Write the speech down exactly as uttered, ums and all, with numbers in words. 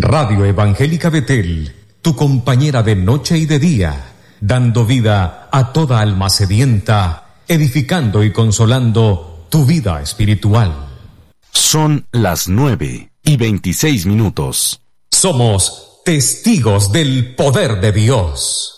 Radio Evangélica Betel, tu compañera de noche y de día, dando vida a toda alma sedienta, edificando y consolando tu vida espiritual. Son las nueve y veintiséis minutos. Somos testigos del poder de Dios.